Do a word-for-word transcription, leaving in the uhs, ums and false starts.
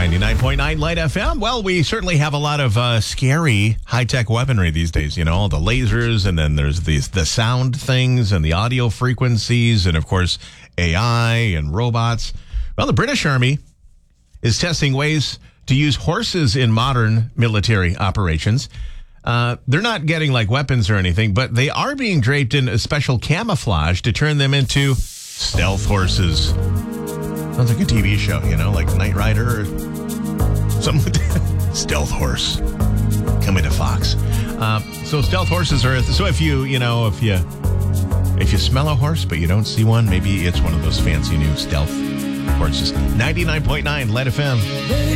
ninety-nine point nine Light F M. Well, we certainly have a lot of uh, scary high-tech weaponry these days. You know, all the lasers, and then there's these the sound things and the audio frequencies, and of course A I and robots. Well, the British Army is testing ways to use horses in modern military operations. Uh, they're not getting like weapons or anything, but they are being draped in a special camouflage to turn them into stealth horses. Sounds like a T V show, you know, like Knight Rider or something. Stealth horse coming to Fox. Uh, so stealth horses are, so if you, you know, if you, if you smell a horse, but you don't see one, maybe it's one of those fancy new stealth horses. ninety-nine point nine Light F M.